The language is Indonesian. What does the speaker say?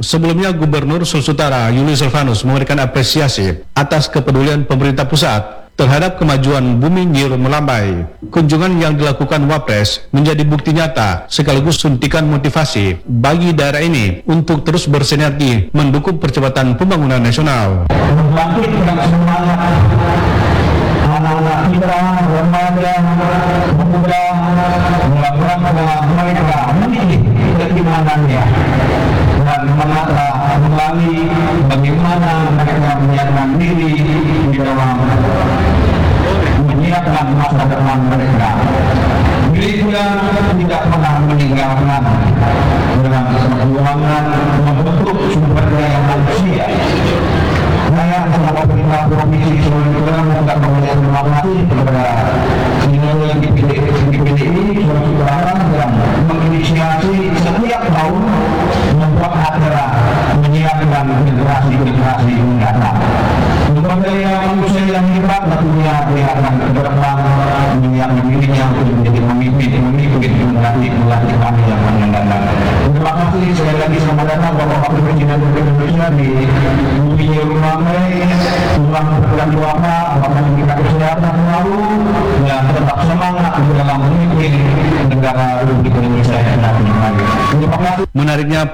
Sebelumnya, Gubernur Sulawesi Utara Yuli Silvanus memberikan apresiasi atas kepedulian pemerintah pusat terhadap kemajuan Bumi Nyiur Melambai. Kunjungan yang dilakukan Wapres menjadi bukti nyata sekaligus suntikan motivasi bagi daerah ini untuk terus bersinergi mendukung percepatan pembangunan nasional. Membangkitkan semangat anak-anak kita, remaja, pemuda, melakukan bahwa mereka memiliki keimanannya dan menata kembali bagaimana mereka menyiapkan diri di dalam menyiapkan masa depan mereka. Mereka tidak pernah meninggalkan dalam perjuangan membentuk sumber daya manusia. Saya sama pemerintah provinsi Sulawesi Utara juga memberikan terima kasih kepada senior di PDI Sulawesi Utara yang menginisiasi setiap tahun membuat acara menyiapkan generasi mendatang. Sumber daya manusia yang hebat tentunya dia akan ke depan menyiapkan dirinya untuk menjadi pemimpin generasi kami yang mendatang. Terima kasih sekali lagi selamat datang Bapak Presiden Republik Indonesia di Bumi Nyiur Melambai. Tuhan berkenan doa, Bapak memberikan kesehatan selalu dan tetap semangat di dalam memimpin negara Republik Indonesia yang nanti. Terima kasih. Menariknya,